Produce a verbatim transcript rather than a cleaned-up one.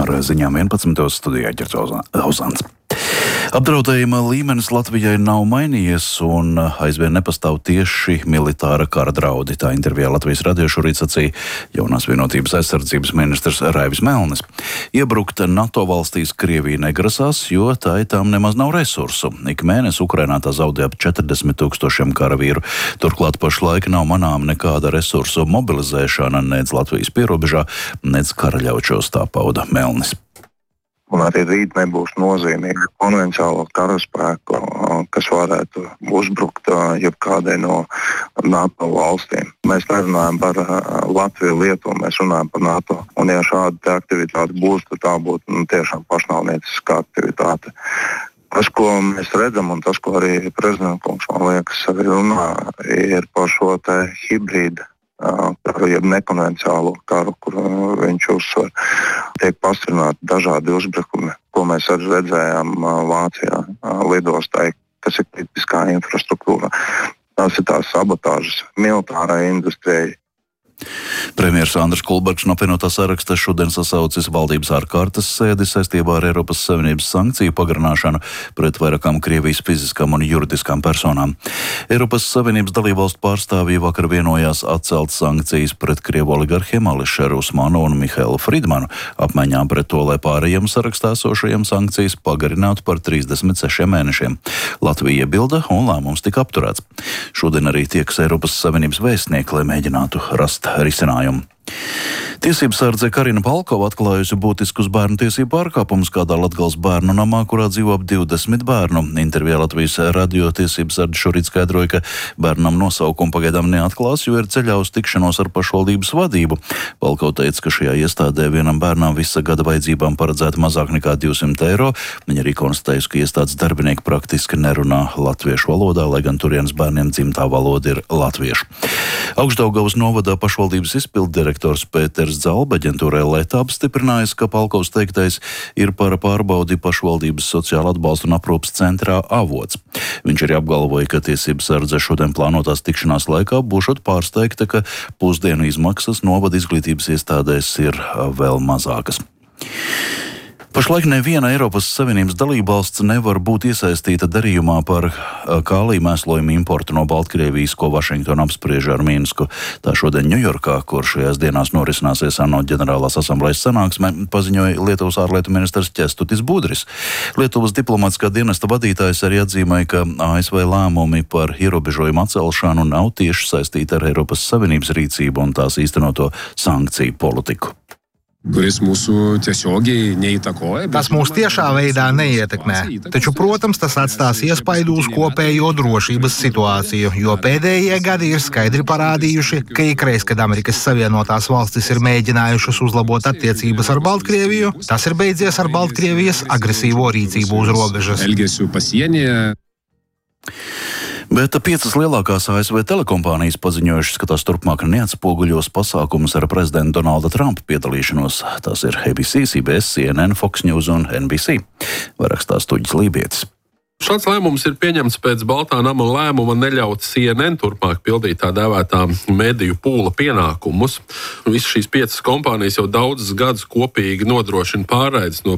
ar ziņām vienpadsmitos studijā Ģerts Ozāns. Apdraudējuma līmenis Latvijai nav mainījies un aizvien nepastāv tieši militāra kara draudi. Tā intervijā Latvijas radio šorīt sacīja jaunās vienotības aizsardzības ministrs Raivis Melnis. Iebrukt NATO valstīs Krievija negrasās, jo tā tām nemaz nav resursu. Ik mēnesi Ukrainā tā zaudē ap četrdesmit tūkstošiem karavīru. Turklāt pašlaik nav manām nekāda resursu mobilizēšana nec Latvijas pierobežā, nec karaļaučos, tā pauda Melnis. Un arī rīt nebūs nozīmīga konvencionāla karaspēka, kas varētu uzbrukt jebkādai no NATO valstīm. Mēs nerunājam par Latviju, Lietuvu, mēs runājam par NATO. Un ja šāda aktivitāte būs, tad tā būtu nu, tiešām pašnāvnieciska aktivitāte. Tas, ko mēs redzam, un tas, ko arī prezidents kungs, man liekas, arī runā, ir par šo te hibrīdu karu, jeb nekonvenciālo karu, kur viņš uzsver. Tiek pastrināti dažādi uzbrukumi, ko mēs arī redzējām Vācijā lidostai, kas ir kritiskā infrastruktūra. Tas ir tās sabotāžas militārai industrijai. Premjers Andris Kulbergs no apvienotā saraksta šodien sasaucis valdības ārkārtas sēdi saistībā ar Eiropas Savienības sankciju pagarināšanu pret vairākām Krievijas fiziskām un juridiskām personām. Eiropas Savienības dalībvalstu pārstāvji vakar vienojās atcelt sankcijas pret Krievu oligarhiem Ališeru Usmanu un Mihailu Fridmanu, apmaiņā pret to, lai pārējiem sarakstā esošajiem sankcijas pagarinātu par trīsdesmit sešiem mēnešiem. Latvija iebilda un lēmums tika apturēts. Šodien arī tiekas Eiropas Savienības vēstnieki, lai mēģinātu rast risinājumu. Tiesības sardze Karina Palkova atklājusi būtiskus bērnu tiesību pārkāpumus kādā Latgales bērnu namā, kurā dzīvo ap divdesmit bērnu. Intervijā Latvijas radio tiesības sardze šorīt skaidroja, ka bērnam nosaukumu pagaidām neatklās, jo ir ceļā uz tikšanos ar pašvaldības vadību. Palkova teica, ka šajā iestādē vienam bērnam visa gada vajadzībām paredzēta mazāk nekā divsimt eiro. Viņa arī konstatējusi, ka iestādes darbinieki praktiski nerunā latviešu valodā, lai gan turienes bērniem dzimtā valoda ir latviešu. Augšdaugavas novadā pašvaldības izpilddirektors Pēters Zalba aģentūrai Leta apstiprinājis, ka Palkovs teiktais ir par pārbaudi pašvaldības sociāla atbalsta un aprūpes centrā Avots. Viņš arī apgalvoja, ka tiesības sardze šodien plānotās tikšanās laikā būšot pārsteigta, ka pusdienu izmaksas novada izglītības iestādēs ir vēl mazākas. Pašlaik neviena Eiropas Savienības dalībvalsts nevar būt iesaistīta darījumā par kālija mēslojumu importu no Baltkrievijas, ko Vašingtona apspriež ar Minsku. Tā šodien Ņujorkā, kur šajās dienās norisināsies ANO ģenerālās asamblejas sanāksme, paziņoja Lietuvas ārlietu ministrs Ķestutis Budris. Lietuvas diplomātiskā dienesta vadītājs arī atzīmēja, ka A S V lēmumi par ierobežojumu atcelšanu nav tieši saistīti ar Eiropas Savienības rīcību un tās īstenoto sankciju politiku. Tas mūs tiešā veidā neietekmē, taču, protams, tas atstās iespaidu uz kopējo drošības situāciju, jo pēdējie gadi ir skaidri parādījuši, ka ikreiz, kad Amerikas Savienotās valstis ir mēģinājušas uzlabot attiecības ar Baltkrieviju, tas ir beidzies ar Baltkrievijas agresīvo rīcību uz robežas. Bet piecas lielākās A S V telekompānijas paziņojušas, ka tās turpmāk neatspoguļos pasākumus ar prezidenta Donalda Trumpa piedalīšanos. Tās ir A B C, C B S, C N N, Fox News un N B C. Vai rakstās Tuģis Lībietis. Šāds lēmums ir pieņemts pēc Baltā nama lēmuma neļaut C N N turpmāk pildīt tā dēvētā mediju pūla pienākumus. Visas šīs piecas kompānijas jau daudzus gadus kopīgi nodrošina pārraides no